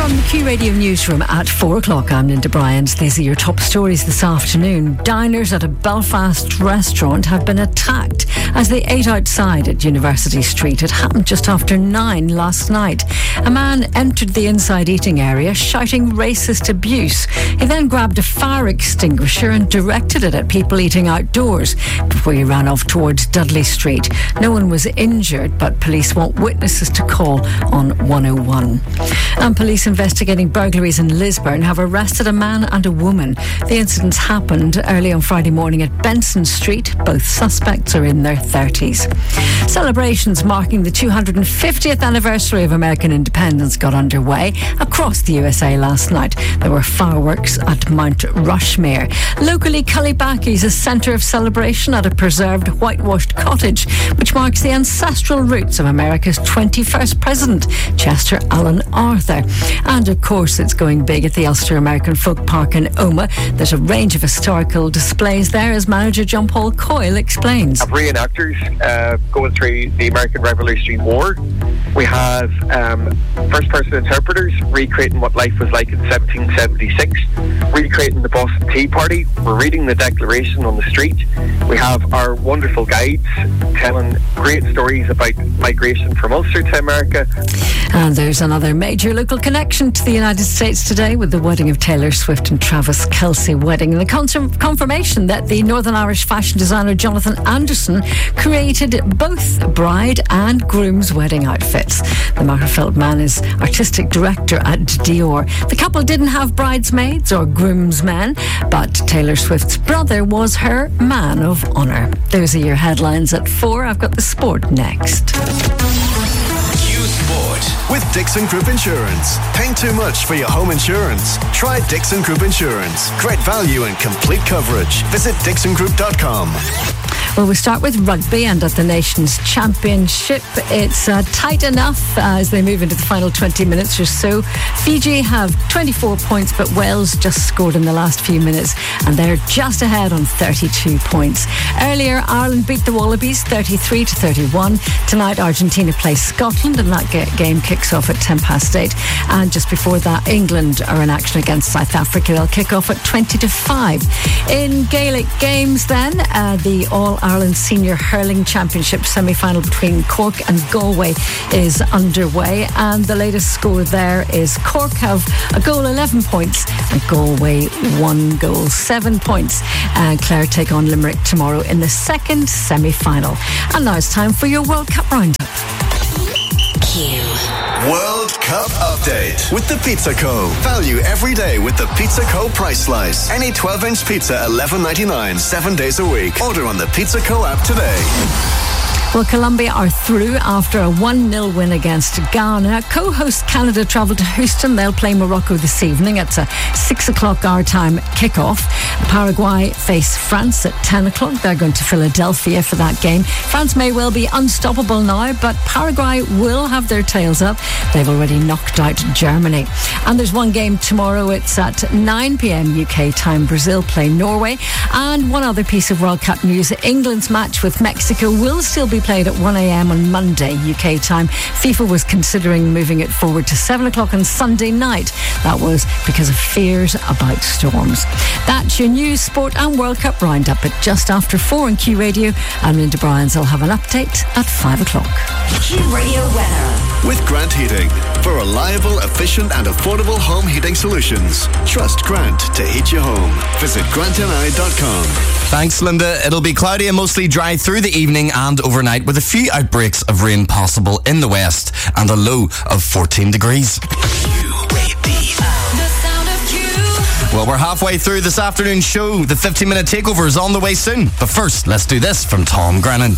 From the Q Radio Newsroom at 4 o'clock, I'm Linda Bryant. These are your top stories this afternoon. Diners at a Belfast restaurant have been attacked as they ate outside at University Street. It happened just after 9 last night. A man entered the inside eating area shouting racist abuse. He then grabbed a fire extinguisher and directed it at people eating outdoors before he ran off towards Dudley Street. No one was injured, but police want witnesses to call on 101. And police investigating burglaries in Lisburn have arrested a man and a woman. The incidents happened early on Friday morning at Benson Street. Both suspects are in their 30s. Celebrations marking the 250th anniversary of American independence got underway across the USA last night. There were fireworks at Mount Rushmere. Locally, Cullyback is a centre of celebration at a preserved whitewashed cottage, which marks the ancestral roots of America's 21st president, Chester Alan Arthur. And of course, it's going big at the Ulster American Folk Park in Omagh. There's a range of historical displays there, as manager John Paul Coyle explains. We have reenactors going through the American Revolutionary War. We have first-person interpreters recreating what life was like in 1776, recreating the Boston Tea Party. We're reading the Declaration on the street. We have our wonderful guides telling great stories about migration from Ulster to America. And there's another major local connection to the United States today with the wedding of Taylor Swift and Travis Kelce wedding. And the confirmation that the Northern Irish fashion designer Jonathan Anderson created both bride and groom's wedding outfits. The Maher Feldman is artistic director at Dior. The couple didn't have bridesmaids or groomsmen, but Taylor Swift's brother was her man of honour. Those are your headlines at 4. I've got the sport next. With Dixon Group Insurance. Paying too much for your home insurance? Try Dixon Group Insurance. Great value and complete coverage. Visit dixongroup.com. Well, we start with rugby, and at the Nations Championship, it's tight enough as they move into the final 20 minutes or so. Fiji have 24 points, but Wales just scored in the last few minutes, and they're just ahead on 32 points. Earlier, Ireland beat the Wallabies 33-31. Tonight, Argentina plays Scotland, and that game kicks off at 8:10. And just before that, England are in action against South Africa. They'll kick off at 20-5. In Gaelic games, then, the All-Ireland Senior Hurling Championship semi-final between Cork and Galway is underway, and the latest score there is Cork have a goal 11 points and Galway 1 goal 7 points. And Clare take on Limerick tomorrow in the second semi-final. And now it's time for your World Cup roundup. World Cup update with the Pizza Co. Value every day with the Pizza Co. price slice. Any 12-inch pizza $11.99, 7 days a week. Order on the Pizza Co. app today. Well, Colombia are through after a 1-0 win against Ghana. Co-host Canada travel to Houston. They'll play Morocco this evening. It's a 6 o'clock our time kickoff. Paraguay face France at 10 o'clock. They're going to Philadelphia for that game. France may well be unstoppable now, but Paraguay will have their tails up. They've already knocked out Germany. And there's one game tomorrow. It's at 9 p.m. UK time. Brazil play Norway. And one other piece of World Cup news. England's match with Mexico will still be played at 1 a.m. on Monday UK time. FIFA was considering moving it forward to 7 o'clock on Sunday night. That was because of fears about storms. That's your news, sport and World Cup roundup at just after 4 on Q Radio. I'm Linda Bryans. I'll have an update at 5 o'clock. Q Radio weather. With Grant Heating. For reliable, efficient and affordable home heating solutions. Trust Grant to heat your home. Visit grantni.com. Thanks, Linda. It'll be cloudy and mostly dry through the evening and overnight, with a few outbreaks of rain possible in the west and a low of 14 degrees. Well, we're halfway through this afternoon's show. The 15-minute takeover is on the way soon. But first, let's do this from Tom Grennan.